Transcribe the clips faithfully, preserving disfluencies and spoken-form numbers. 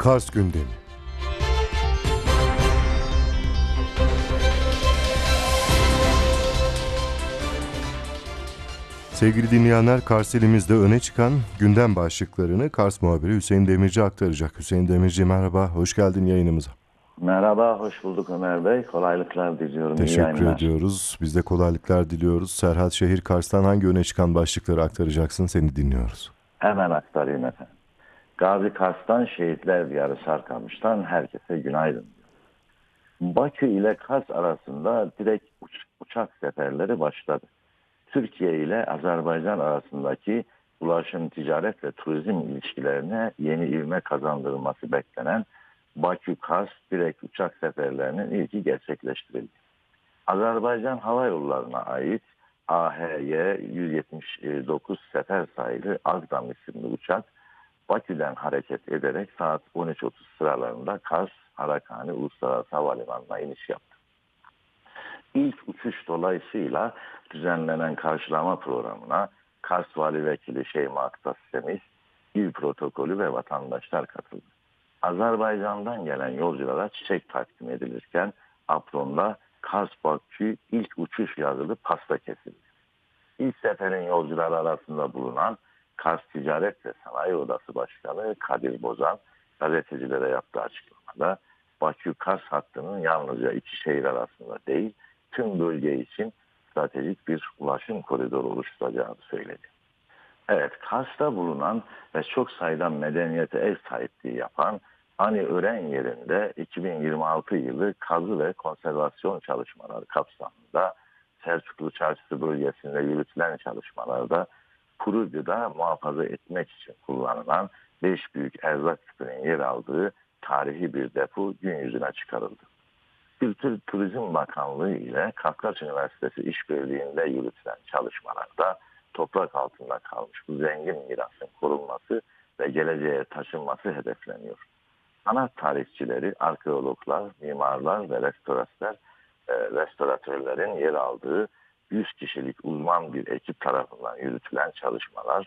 Kars gündemi. Sevgili dinleyenler, Kars ilimizde öne çıkan gündem başlıklarını Kars muhabiri Hüseyin Demirci aktaracak. Hüseyin Demirci, merhaba, hoş geldin yayınımıza. Merhaba, hoş bulduk Ömer Bey. Kolaylıklar diliyorum, iyi Teşekkür yayınlar. ediyoruz. Biz de kolaylıklar diliyoruz. Serhat Şehir Kars'tan hangi öne çıkan başlıkları aktaracaksın? Seni dinliyoruz. Hemen aktarayım efendim. Gazi Kars'tan, Şehitler Diyarı Sarkamış'tan herkese günaydın. Bakü ile Kars arasında direkt uç, uçak seferleri başladı. Türkiye ile Azerbaycan arasındaki ulaşım, ticaret ve turizm ilişkilerine yeni ivme kazandırılması beklenen Bakü-Kars direkt uçak seferlerinin ilki gerçekleştirildi. Azerbaycan Hava Yolları'na ait A H Y yüz yetmiş dokuz sefer sahibi Agdam isimli uçak Bakü'den hareket ederek saat on üç otuz sıralarında Kars Harakani Uluslararası Havalimanı'na iniş yaptı. İlk uçuş dolayısıyla düzenlenen karşılama programına Kars Vali Vekili Şeyma Aktas Semih, il protokolü ve vatandaşlar katıldı. Azerbaycan'dan gelen yolculara çiçek takdim edilirken apronda Kars Bakü ilk uçuş yazılı pasta kesildi. İlk seferin yolcuları arasında bulunan Kars Ticaret ve Sanayi Odası Başkanı Kadir Bozan gazetecilere yaptığı açıklamada Bakü-Kars hattının yalnızca iki şehir arasında değil, tüm bölge için stratejik bir ulaşım koridoru oluşturacağını söyledi. Evet, Kars'ta bulunan ve çok sayıda medeniyete ev sahipliği yapan Ani Ören yerinde iki bin yirmi altı yılı kazı ve konservasyon çalışmaları kapsamında Selçuklu Çarşısı bölgesinde yürütülen çalışmalarda kuru gıda muhafaza etmek için kullanılan beş büyük erzak tipinin yer aldığı tarihi bir depo gün yüzüne çıkarıldı. Kültür Turizm Bakanlığı ile Kafkas Üniversitesi işbirliğinde yürütülen çalışmalarda toprak altında kalmış bu zengin mirasın korunması ve geleceğe taşınması hedefleniyor. Sanat tarihçileri, arkeologlar, mimarlar ve restoratör, e, restoratörlerin yer aldığı yüz kişilik uzman bir ekip tarafından yürütülen çalışmalar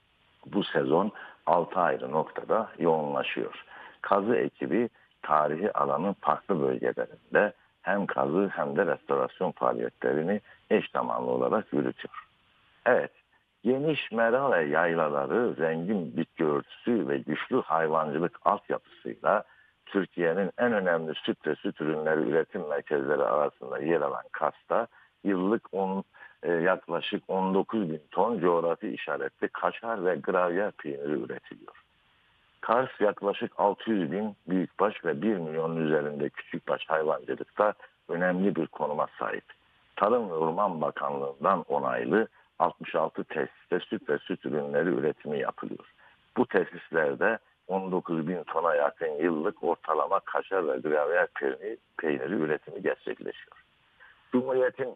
bu sezon altı ayrı noktada yoğunlaşıyor. Kazı ekibi tarihi alanın farklı bölgelerinde hem kazı hem de restorasyon faaliyetlerini eş zamanlı olarak yürütüyor. Evet, geniş mera ve yaylaları, zengin bitki örtüsü ve güçlü hayvancılık altyapısıyla Türkiye'nin en önemli süt ve süt ürünleri üretim merkezleri arasında yer alan Kars'ta yıllık on, e, yaklaşık on dokuz bin ton coğrafi işaretli kaşar ve gravyer peyniri üretiliyor. Kars yaklaşık altı yüz bin büyükbaş ve bir milyonun üzerinde küçükbaş hayvancılıkta önemli bir konuma sahip. Tarım ve Orman Bakanlığı'ndan onaylı altmış altı tesiste süt ve süt ürünleri üretimi yapılıyor. Bu tesislerde on dokuz bin tona yakın yıllık ortalama kaşar ve gravyer peyniri, peyniri üretimi gerçekleşiyor. Cumhuriyet'in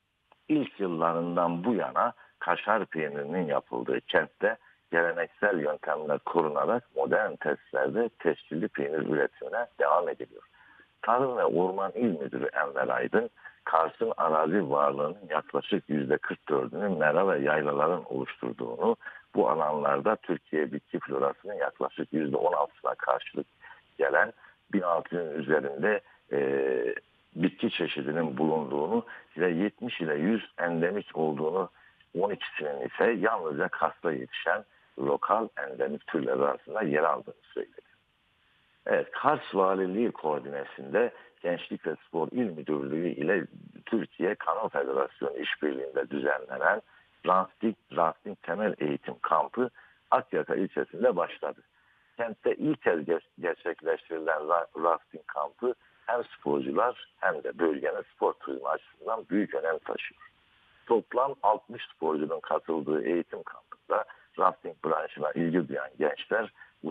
ilk yıllarından bu yana kaşar peynirinin yapıldığı kentte geleneksel yöntemler korunarak modern testlerde tescilli peynir üretimine devam ediliyor. Tarım ve Orman İl Müdürü Enver Aydın, Kars'ın arazi varlığının yaklaşık yüzde kırk dördünü mera ve yaylaların oluşturduğunu, bu alanlarda Türkiye bitki florasının yaklaşık yüzde on altısına karşılık gelen bin altı yüzün üzerinde e, bitki çeşidinin bulunduğunu ve yetmiş ile yüz endemik olduğunu, on ikisinin ise yalnızca Kars'ta yetişen lokal endemik türler arasında yer aldığını söyledi. Evet, Kars Valiliği koordinesinde Gençlik ve Spor İl Müdürlüğü ile Türkiye Kano Federasyonu işbirliğinde düzenlenen Rafting, Rafting Temel Eğitim Kampı Akyaka ilçesinde başladı. Kentte ilk kez gerçekleştirilen rafting kampı hem sporcular hem de bölgenin spor turizmi açısından büyük önem taşıyor. Toplam altmış sporcunun katıldığı eğitim kampında rafting branşına ilgi duyan gençler